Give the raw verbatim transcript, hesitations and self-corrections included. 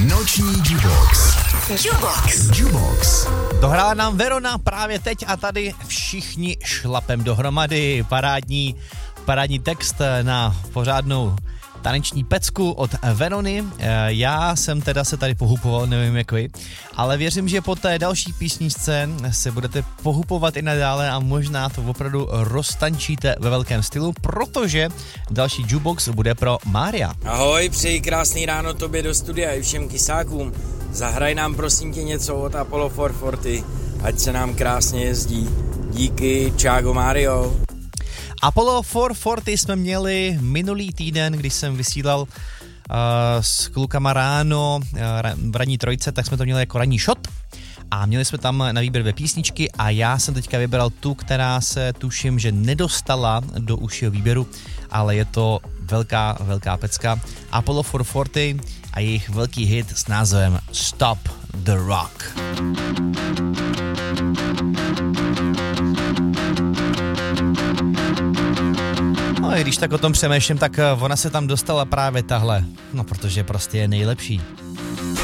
Noční Jubox. Jubox. Jubox. Dohrála nám Verona právě teď a tady všichni šlapem dohromady. Parádní, parádní text na pořádnou taneční pecku od Verony. Já jsem teda se tady pohupoval, nevím jak vy, ale věřím, že po té další písničce se budete pohupovat i nadále a možná to opravdu roztančíte ve velkém stylu, protože další Jubox bude pro Mária. Ahoj, přeji krásný ráno tobě do studia i všem kysákům. Zahraj nám prosím tě něco od Apollo čtyři čtyřicet, ať se nám krásně jezdí. Díky, čágo Mario. Apollo čtyři čtyřicet jsme měli minulý týden, když jsem vysílal uh, s klukama ráno uh, v ranní trojce, tak jsme to měli jako ranní shot a měli jsme tam na výběr dvě písničky a já jsem teďka vybral tu, která se tuším, že nedostala do užšího výběru, ale je to velká, velká pecka. Apollo čtyři čtyřicet a jejich velký hit s názvem Stop the Rock. No i když tak o tom přemýšlím, tak ona se tam dostala právě tahle, no protože prostě je nejlepší.